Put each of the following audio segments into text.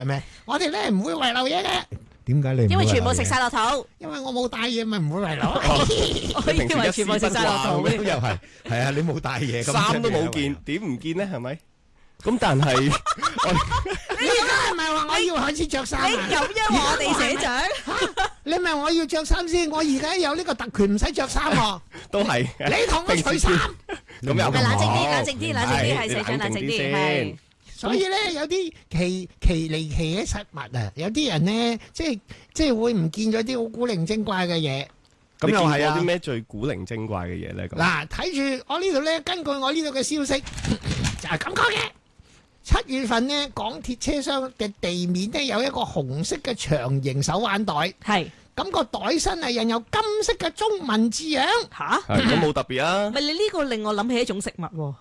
係咪？我哋咧唔會遺留嘢嘅。點解你唔會遺留嘢？ 因為全部食晒落肚。 因為我冇帶嘢，咪唔會遺留。 我以為全部食晒落肚。 又係啊！你冇帶嘢， 衫都冇見，點唔見咧？係咪？咁但係你而家係咪話我要開始着衫？ 你咁樣我哋社長， 你咪我要着衫先，我而家有呢個特權，唔使着衫喎。 都係。 你同我除衫。 咁又冷靜啲，冷靜啲，冷靜啲，係社長冷靜啲，係。 所以咧，有啲奇離奇嘅實物啊，有啲人咧，即係會唔見咗啲好古靈精怪嘅嘢。 咁又係啊？啲咩最古靈精怪嘅嘢咧？ 嗱，睇住我呢度咧，根據我呢度嘅消息，就係咁講嘅。7月份呢，港鐵車廂嘅地面呢，有一個紅色嘅長形手腕袋， 係咁個袋身係印有金色嘅中文字樣。 吓， 咁冇特別啊？ 唔係你呢個令我諗起一種食物喎。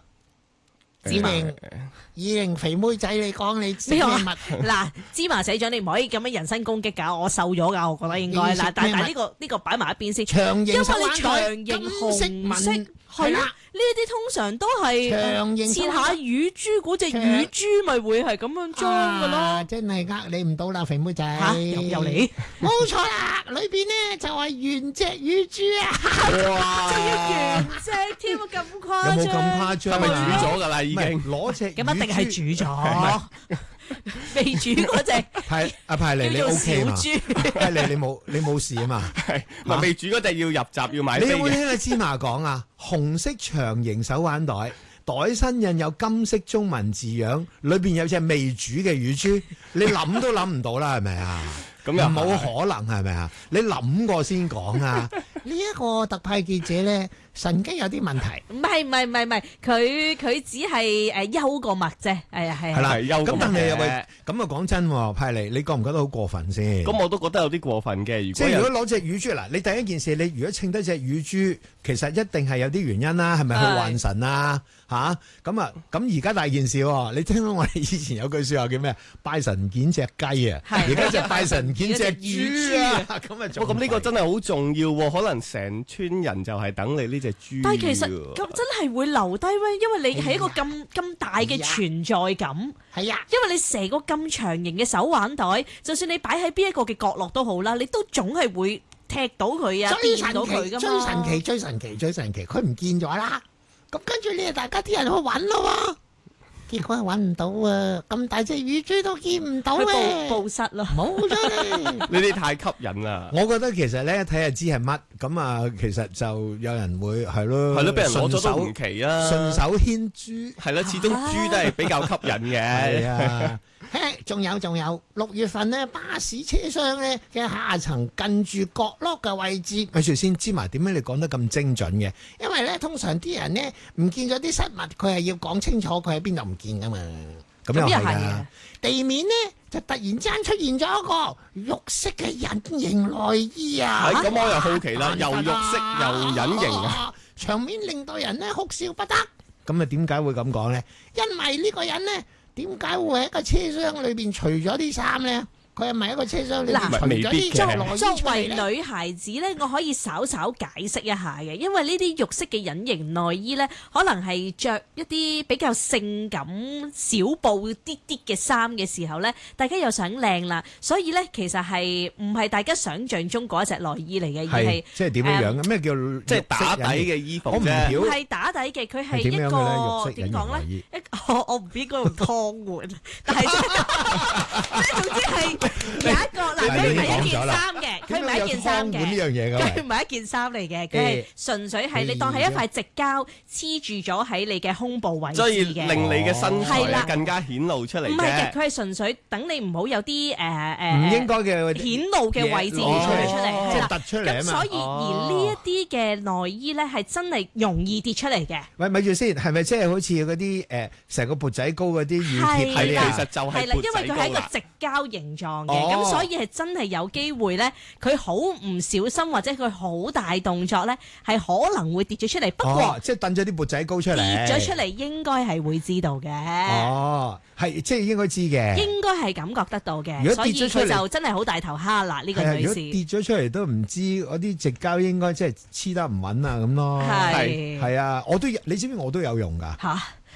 以令肥妹仔你講你食咩物？ 嗱，芝麻社長你唔可以咁樣人身攻擊㗎，我瘦咗㗎，我覺得應該嗱，但係呢個擺埋一邊先。 長形手腕袋， 因為你長形紅色係啦，呢啲通常都係切下乳豬嗰隻乳豬咪會係咁樣裝㗎咯。 真係呃你唔到啦，肥妹仔。 又嚟？ 冇錯啦，裏邊呢就係原隻乳豬啊！ 哇！ 仲要原隻添啊，咁誇張？ 有冇咁誇張？ 係咪煮咗㗎啦？已經攞隻咁一定係煮咗，未煮嗰隻係阿派嚟你 OK 嘛？派嚟你冇事啊嘛？ 係咪未煮嗰隻要入閘要買飛嘅？ 你有冇聽阿芝麻講啊？紅色長形手腕袋，袋身印有金色中文字樣，裏邊有隻未煮嘅乳豬，你諗都諗唔到啦，係咪啊？咁又冇可能係咪啊？你諗過先講啊！呢一個特派記者咧，神經有啲問題。 唔係，佢只係休個麥啫。係啦，休個麥。 咁但係又咁啊，講真喎，派嚟，你覺唔覺得好過分先？ 咁我都覺得有啲過分嘅。 即係如果攞隻乳豬嗱，你第一件事，你如果稱得隻乳豬，其實一定係有啲原因啦，係咪去還神啊？嚇咁而家大件事喎，你聽到我哋以前有句説話叫咩？拜神見隻雞啊，而家就拜神見隻豬啊！ 咁呢個真係好重要喎，可能成村人就係等你呢隻豬。 但係其實咁真係會留低咩？因為你係一個咁大嘅存在感。係啊，因為你成個咁長形嘅手腕袋，就算你擺喺邊一個嘅角落都好啦，你都總係會踢到佢啊，掂到佢噶嘛。最神奇，佢唔見咗啦。咁跟住你大家啲人去揾咯喎，結果係揾唔到啊！咁大隻乳豬都見唔到嘅，報失咯，冇咗。 呢啲太吸引啦！ 我覺得其實咧睇下知係乜，咁啊其實就有人會係咯， 俾人攞咗都唔奇啊！ 順手牽豬係咯，始終豬都係比較吸引嘅。係啊。 仲有6月份呢，巴士車廂呢嘅下層近住角落嘅位置，咪住先知埋點解你講得咁精準嘅？因為呢，通常啲人呢唔見咗啲失物，佢係要講清楚佢喺邊度唔見噶嘛。咁又係啊！地面呢就突然之間出現咗一個肉色嘅隱形內衣啊！ 咁我又好奇啦，又肉色又隱形啊！ 場面令到人呢哭笑不得。咁啊點解會咁講呢？因為呢個人呢。點解會喺個車廂裏邊除咗啲衫咧？佢係咪一個車廂裏邊除咗啲內衣？ 作為女孩子咧，我可以稍稍解釋一下嘅，因為呢啲肉色嘅隱形內衣咧，可能係着一啲比較性感小布啲嘅衫嘅時候咧，大家又想靚啦，所以咧其實係唔係大家想象中嗰一隻內衣嚟嘅，而係即係點樣樣？咩叫即係打底嘅衣服？ 唔係打底嘅，佢係一個點講咧？我唔應該用湯碗，但係即係總之係。有一個嗱，佢唔係一件衫嘅，佢唔係一件衫嘅，佢唔係一件衫嚟嘅，佢係純粹係你當係一塊直膠黐住咗喺你嘅胸部位置嘅， 所以令你嘅身材更加顯露出嚟啫。唔係嘅， 佢係純粹等你唔好有啲唔應該嘅顯露嘅位置出嚟， 即係突出嚟啊嘛。 咁所以而呢一啲嘅內衣咧係真係容易跌出嚟嘅。 喂，咪住先，係咪即係好似嗰啲成個缽仔糕嗰啲乳貼係啊？其實就係缽仔糕啦， 因為佢係一個直膠形狀嘅。咁所以係真係有機會咧，佢好唔小心或者佢好大動作咧，係可能會跌咗出嚟。不過即係掟咗啲缽仔糕出嚟， 跌咗出嚟應該係會知道嘅。 係即係應該知嘅， 應該係感覺得到嘅。 如果跌咗出嚟， 所以佢就真係好大頭蝦啦！呢個女士， 如果跌咗出嚟都唔知嗰啲直膠應該即係黐得唔穩啊咁咯。係啊，你知唔知我都有用㗎？嚇！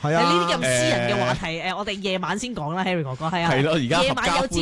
係啊呢啲咁私人嘅話題，我哋夜晚先講啦，Harry 哥哥係啊。 係咯而家夜晚有節